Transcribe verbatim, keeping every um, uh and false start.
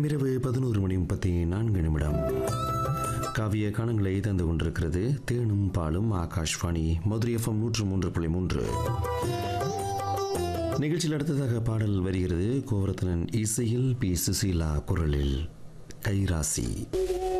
இரவு பதினோரு மணி முப்பத்தி நான்கு நிமிடம். காவிய காணங்களை தந்து கொண்டிருக்கிறது தேனும் பாலும் ஆகாஷ்வாணி மதுரை எஃப்எம் நூற்று மூன்று புள்ளி மூன்று. நிகழ்ச்சியில் அடுத்ததாக பாடல் வருகிறது. கோவரத்தனன் இசையில் பி சுசீலா குரலில் கைராசி.